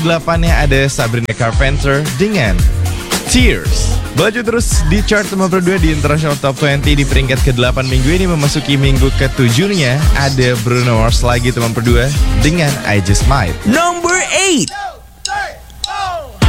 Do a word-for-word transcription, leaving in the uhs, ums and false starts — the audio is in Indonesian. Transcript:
delapannya ada Sabrina Carpenter dengan Tears. Baju terus di chart nomor dua di International Top dua puluh di peringkat ke-delapan minggu ini. Memasuki minggu ke-tujuh-nya ada Bruno Mars lagi teman berdua dengan I Just Might. Number eight.